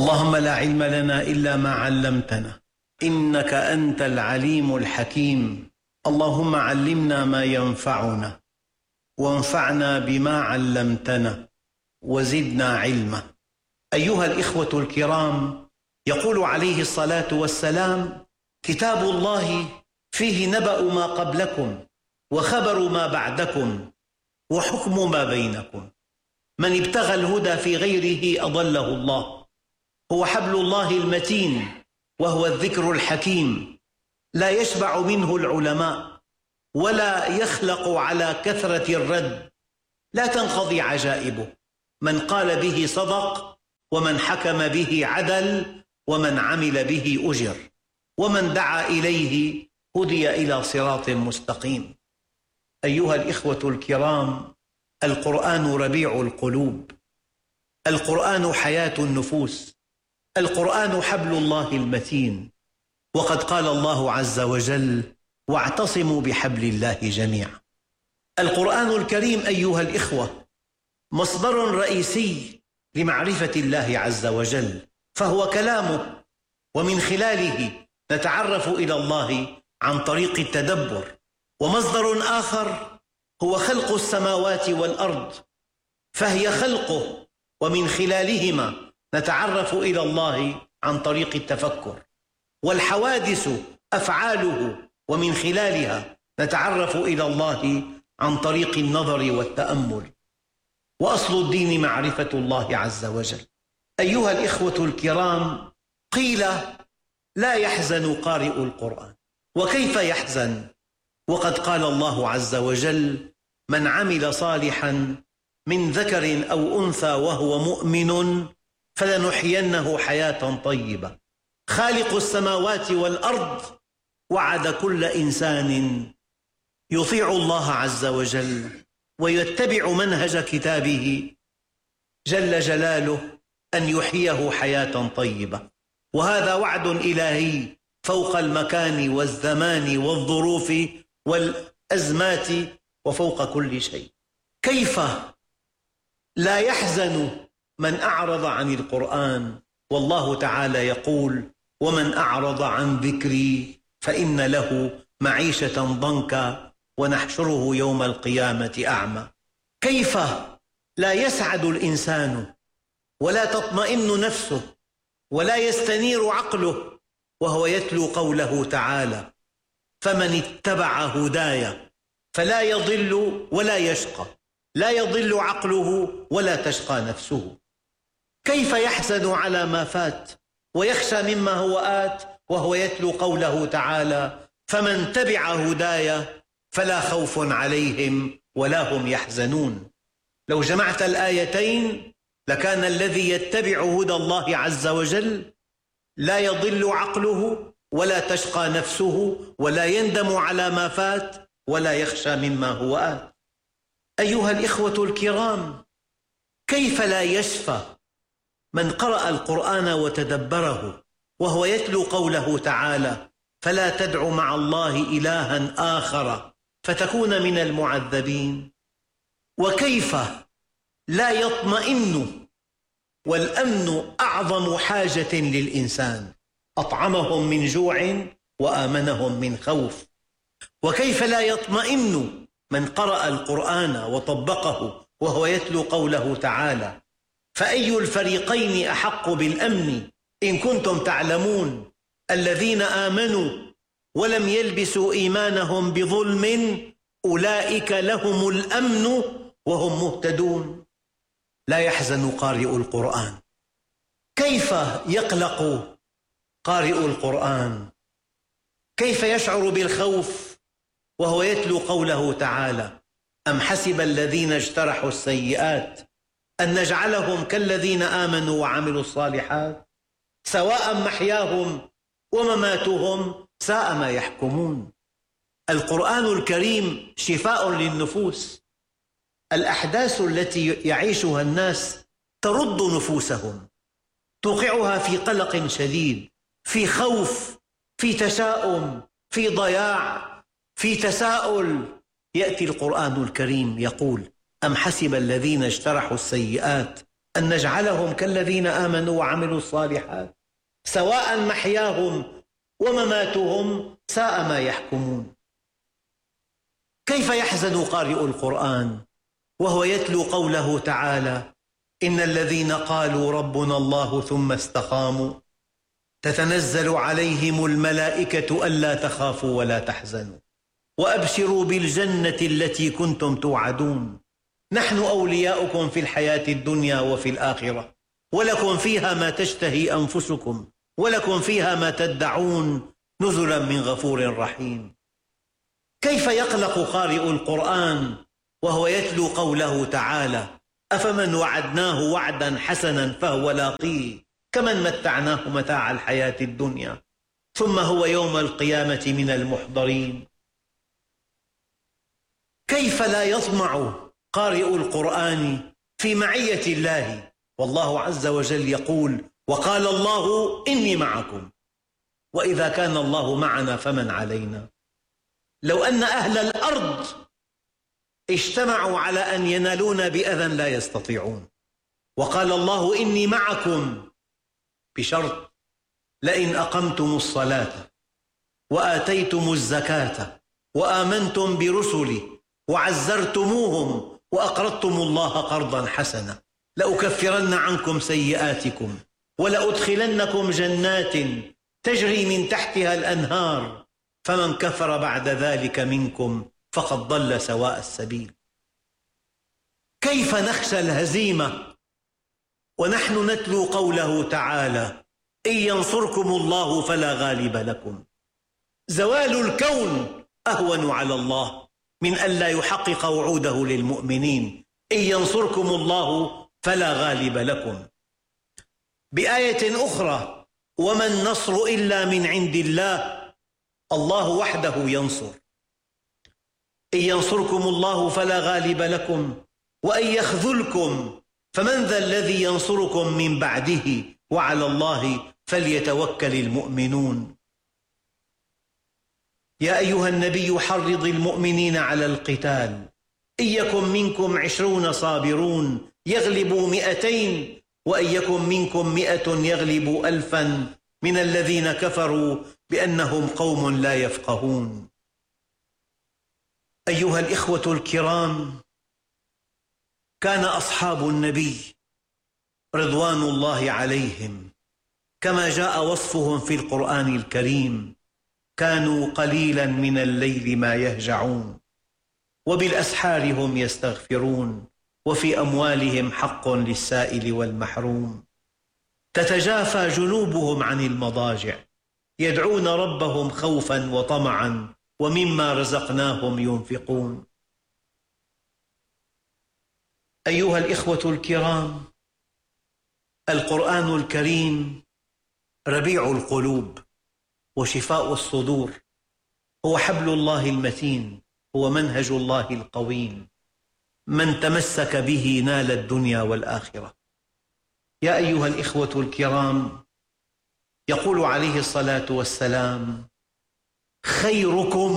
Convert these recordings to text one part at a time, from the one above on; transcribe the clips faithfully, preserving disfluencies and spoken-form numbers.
اللهم لا علم لنا إلا ما علمتنا إنك أنت العليم الحكيم. اللهم علمنا ما ينفعنا وانفعنا بما علمتنا وزدنا علما. أيها الإخوة الكرام، يقول عليه الصلاة والسلام: كتاب الله فيه نبأ ما قبلكم وخبر ما بعدكم وحكم ما بينكم. من ابتغى الهدى في غيره أضله الله. هو حبل الله المتين وهو الذكر الحكيم، لا يشبع منه العلماء ولا يخلق على كثرة الرد، لا تنقضي عجائبه. من قال به صدق، ومن حكم به عدل، ومن عمل به أجر، ومن دعا إليه هدي إلى صراط مستقيم. أيها الإخوة الكرام، القرآن ربيع القلوب، القرآن حياة النفوس، القرآن حبل الله المتين. وقد قال الله عز وجل: واعتصموا بحبل الله جميعا. القرآن الكريم أيها الإخوة مصدر رئيسي لمعرفة الله عز وجل، فهو كلامه، ومن خلاله نتعرف إلى الله عن طريق التدبر. ومصدر آخر هو خلق السماوات والأرض، فهي خلقه، ومن خلالهما نتعرف إلى الله عن طريق التفكر. والحوادث أفعاله، ومن خلالها نتعرف إلى الله عن طريق النظر والتأمل. وأصل الدين معرفة الله عز وجل. أيها الإخوة الكرام، قيل: لا يحزن قارئ القرآن. وكيف يحزن وقد قال الله عز وجل: من عمل صالحا من ذكر أو أنثى وهو مؤمن فلنحيينه حياة طيبة. خالق السماوات والأرض وعد كل إنسان يطيع الله عز وجل ويتبع منهج كتابه جل جلاله أن يحييه حياة طيبة. وهذا وعد إلهي فوق المكان والزمان والظروف والأزمات وفوق كل شيء. كيف لا يحزن من أعرض عن القرآن؟ والله تعالى يقول: ومن أعرض عن ذكري فإن له معيشة ضنكا ونحشره يوم القيامة أعمى. كيف لا يسعد الإنسان ولا تطمئن نفسه ولا يستنير عقله وهو يتلو قوله تعالى: فمن اتبع هداي فلا يضل ولا يشقى. لا يضل عقله ولا تشقى نفسه. كيف يحزن على ما فات ويخشى مما هو آت وهو يتلو قوله تعالى: فمن تبع هداي فلا خوف عليهم ولا هم يحزنون. لو جمعت الآيتين لكان الذي يتبع هدى الله عز وجل لا يضل عقله ولا تشقى نفسه ولا يندم على ما فات ولا يخشى مما هو آت. أيها الإخوة الكرام، كيف لا يشفى من قرأ القرآن وتدبره وهو يتلو قوله تعالى: فلا تدع مع الله إلها آخر فتكون من المعذبين. وكيف لا يطمئن، والأمن أعظم حاجة للإنسان، أطعمهم من جوع وآمنهم من خوف. وكيف لا يطمئن من قرأ القرآن وطبقه وهو يتلو قوله تعالى: فأي الفريقين أحق بالأمن إن كنتم تعلمون الذين آمنوا ولم يلبسوا إيمانهم بظلم أولئك لهم الأمن وهم مهتدون. لا يحزن قارئ القرآن. كيف يقلق قارئ القرآن؟ كيف يشعر بالخوف وهو يتلو قوله تعالى: أم حسب الذين اجترحوا السيئات أن نجعلهم كالذين آمنوا وعملوا الصالحات سواء محياهم ومماتهم ساء ما يحكمون. القرآن الكريم شفاء للنفوس. الأحداث التي يعيشها الناس ترد نفوسهم، توقعها في قلق شديد، في خوف، في تشاؤم، في ضياع، في تساؤل. يأتي القرآن الكريم يقول: أم حسب الذين اجترحوا السيئات أن نجعلهم كالذين آمنوا وعملوا الصالحات سواء محياهم ومماتهم ساء ما يحكمون. كيف يحزن قارئ القرآن وهو يتلو قوله تعالى: إن الذين قالوا ربنا الله ثم استقاموا تتنزل عليهم الملائكة ألا تخافوا ولا تحزنوا وأبشروا بالجنة التي كنتم توعدون نحن أولياؤكم في الحياة الدنيا وفي الآخرة ولكم فيها ما تشتهي أنفسكم ولكم فيها ما تدعون نزلا من غفور رحيم. كيف يقلق قارئ القرآن وهو يتلو قوله تعالى: أفمن وعدناه وعدا حسنا فهو لاقيه كمن متعناه متاع الحياة الدنيا ثم هو يوم القيامة من المحضرين. كيف لا يطمع قارئ القرآن في معية الله والله عز وجل يقول: وقال الله إني معكم، وإذا كان الله معنا فمن علينا. لو أن أهل الأرض اجتمعوا على أن ينالونا بأذى لا يستطيعون. وقال الله إني معكم بشرط: لئن أقمتم الصلاة وآتيتم الزكاة وآمنتم برسلي وعزرتموهم وأقرضتم الله قرضا حسنا لأكفرن عنكم سيئاتكم ولأدخلنكم جنات تجري من تحتها الأنهار فمن كفر بعد ذلك منكم فقد ضل سواء السبيل. كيف نخشى الهزيمة ونحن نتلو قوله تعالى: إن ينصركم الله فلا غالب لكم. زوال الكون أهون على الله من ألا يحقق وعوده للمؤمنين: إن ينصركم الله فلا غالب لكم. بآية أخرى: وما النصر إلا من عند الله، الله وحده ينصر. إن ينصركم الله فلا غالب لكم وإن يخذلكم فمن ذا الذي ينصركم من بعده وعلى الله فليتوكل المؤمنون. يا أيها النبي حرض المؤمنين على القتال، إن يكن منكم عشرون صابرون يغلبوا مئتين وإن يكن منكم مئة يغلبوا ألفا من الذين كفروا بأنهم قوم لا يفقهون. أيها الإخوة الكرام، كان أصحاب النبي رضوان الله عليهم كما جاء وصفهم في القرآن الكريم كانوا قليلا من الليل ما يهجعون وبالأسحار هم يستغفرون وفي أموالهم حق للسائل والمحروم. تتجافى جنوبهم عن المضاجع يدعون ربهم خوفا وطمعا ومما رزقناهم ينفقون. أيها الإخوة الكرام، القرآن الكريم ربيع القلوب وشفاء الصدور، هو حبل الله المتين، هو منهج الله القويم، من تمسك به نال الدنيا والآخرة. يا أيها الإخوة الكرام، يقول عليه الصلاة والسلام: خيركم،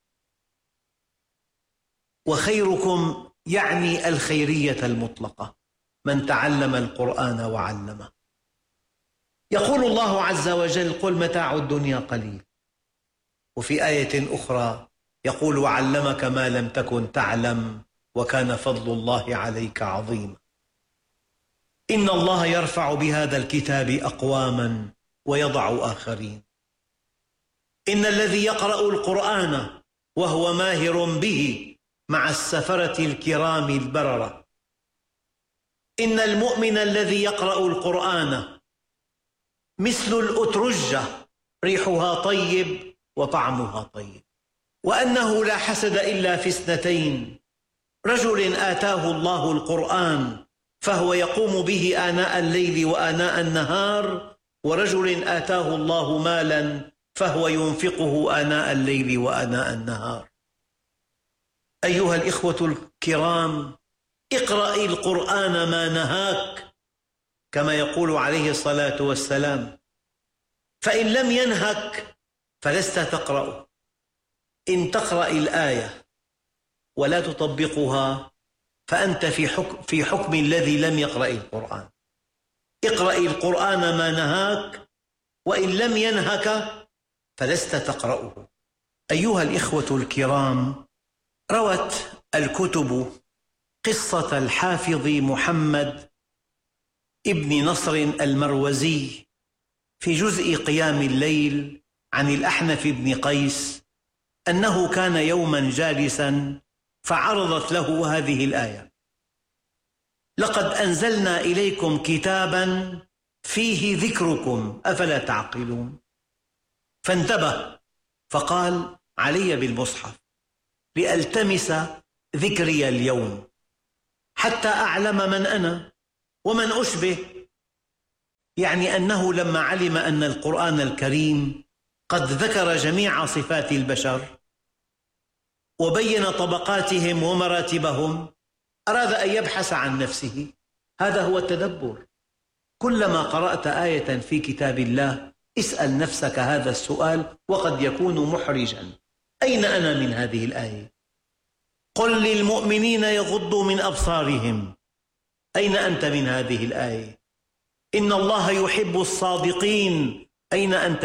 وخيركم يعني الخيرية المطلقة، من تعلم القرآن وعلمه. يقول الله عز وجل: قل متاع الدنيا قليل. وفي آية أخرى يقول: وعلمك ما لم تكن تعلم وكان فضل الله عليك عظيما. إن الله يرفع بهذا الكتاب أقواما ويضع آخرين. إن الذي يقرأ القرآن وهو ماهر به مع السفرة الكرام البررة. إن المؤمن الذي يقرأ القرآن مثل الأترجة، ريحها طيب وطعمها طيب. وأنه لا حسد إلا في اثنتين: رجل آتاه الله القرآن فهو يقوم به آناء الليل وآناء النهار، ورجل آتاه الله مالا فهو ينفقه آناء الليل وآناء النهار. أيها الإخوة الكرام، اقرأ القرآن ما نهاك كما يقول عليه الصلاة والسلام، فإن لم ينهك فلست تقرأ. إن تقرأ الآية ولا تطبقها فأنت في حكم, في حكم الذي لم يقرأ القرآن. اقرأ القرآن ما نهاك، وإن لم ينهك فلست تقرأه. أيها الإخوة الكرام، روت الكتب قصة الحافظ محمد ابن نصر المروزي في جزء قيام الليل عن الأحنف بن قيس أنه كان يوما جالسا فعرضت له هذه الآية: لقد أنزلنا إليكم كتابا فيه ذكركم أفلا تعقلون. فانتبه فقال: علي بالمصحف لألتمس ذكري اليوم حتى أعلم من أنا ومن أشبه. يعني أنه لما علم أن القرآن الكريم قد ذكر جميع صفات البشر وبين طبقاتهم ومراتبهم، أراد أن يبحث عن نفسه. هذا هو التدبر. كلما قرأت آية في كتاب الله اسأل نفسك هذا السؤال، وقد يكون محرجا: أين أنا من هذه الآية؟ قل للمؤمنين يغضوا من أبصارهم، أين أنت من هذه الآية؟ إن الله يحب الصادقين، أين أنت